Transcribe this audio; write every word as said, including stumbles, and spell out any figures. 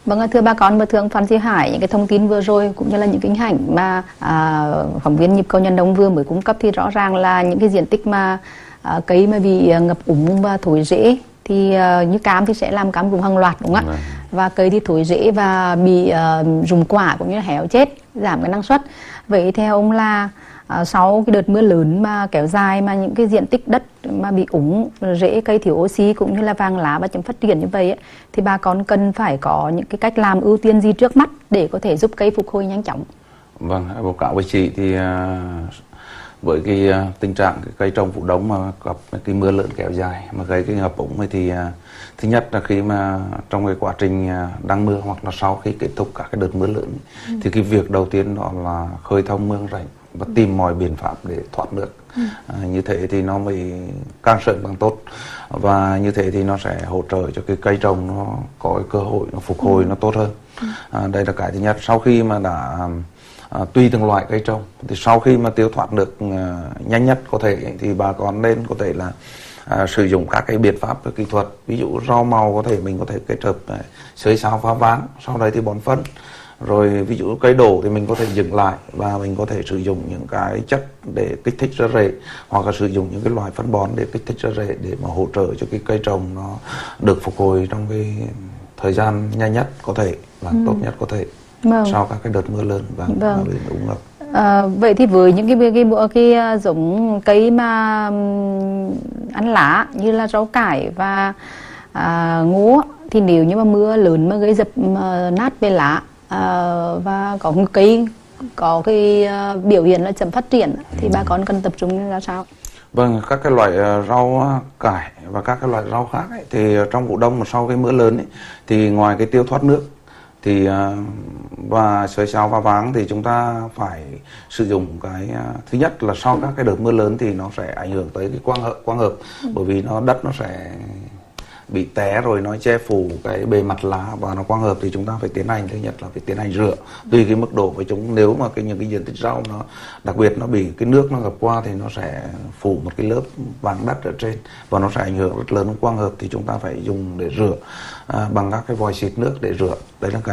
Vâng, thưa bà con và thưa ông Phan Duy Hải, những cái thông tin vừa rồi cũng như là những cái hình ảnh mà à, phóng viên Nhịp Cầu Nhân Đông vừa mới cung cấp thì rõ ràng là những cái diện tích mà à, cây mà bị ngập úng và thối rễ thì uh, như cam thì sẽ làm cam rụng hàng loạt, đúng không ạ? Và cây thì thối rễ và bị uh, rụng quả cũng như là héo chết, giảm cái năng suất. Vậy theo ông là uh, sau cái đợt mưa lớn mà kéo dài mà những cái diện tích đất mà bị úng, rễ cây thiếu oxy cũng như là vàng lá và chậm phát triển như vậy ấy, thì bà con cần phải có những cái cách làm ưu tiên gì trước mắt để có thể giúp cây phục hồi nhanh chóng? Vâng, báo cáo với chị thì uh, với cái uh, tình trạng cái cây trồng vụ đông mà gặp cái mưa lớn kéo dài mà gây cái ngập úng thì uh, thứ nhất là khi mà trong cái quá trình uh, đang mưa hoặc là sau khi kết thúc các cái đợt mưa lớn ừ. thì cái việc đầu tiên đó là khơi thông mương rãnh và ừ. tìm mọi biện pháp để thoát nước. Ừ. À, như thế thì nó mới càng sớm càng tốt, và như thế thì nó sẽ hỗ trợ cho cái cây trồng nó có cái cơ hội nó phục hồi ừ. nó tốt hơn. Ừ. À, đây là cái thứ nhất. Sau khi mà đã À, tùy từng loại cây trồng thì sau khi mà tiêu thoát được uh, nhanh nhất có thể thì bà con nên có thể là uh, sử dụng các cái biện pháp kỹ thuật, ví dụ rau màu có thể mình có thể kết hợp uh, xới xào phá ván, sau đấy thì bón phân, rồi ví dụ cây đổ thì mình có thể dừng lại và mình có thể sử dụng những cái chất để kích thích ra rễ, hoặc là sử dụng những cái loại phân bón để kích thích ra rễ để mà hỗ trợ cho cái cây trồng nó được phục hồi trong cái thời gian nhanh nhất có thể và ừ. tốt nhất có thể. Vâng. Sau các cái đợt mưa lớn và vâng. bị úng ngập. À, vậy thì với những cái cái, cái, cái giống cây mà ăn lá như là rau cải và à, ngô thì nếu như mà mưa lớn mà gây dập mà nát về lá à, và có cây có cái uh, biểu hiện là chậm phát triển thì ừ. bà con cần tập trung ra sao? Vâng, các cái loại uh, rau cải và các cái loại rau khác ấy, thì trong vụ đông mà sau cái mưa lớn ấy, thì ngoài cái tiêu thoát nước thì và xới xào và váng thì chúng ta phải sử dụng cái thứ nhất là sau các cái đợt mưa lớn thì nó sẽ ảnh hưởng tới cái quang hợp quang hợp ừ. bởi vì nó đất nó sẽ bị té rồi nó che phủ cái bề mặt lá và nó quang hợp thì chúng ta phải tiến hành, thứ nhất là phải tiến hành rửa tùy cái mức độ với chúng. Nếu mà cái những cái diện tích rau nó đặc biệt nó bị cái nước nó ngập qua thì nó sẽ phủ một cái lớp váng đất ở trên và nó sẽ ảnh hưởng rất lớn đến quang hợp, thì chúng ta phải dùng để rửa à, bằng các cái vòi xịt nước để rửa. Đấy là cái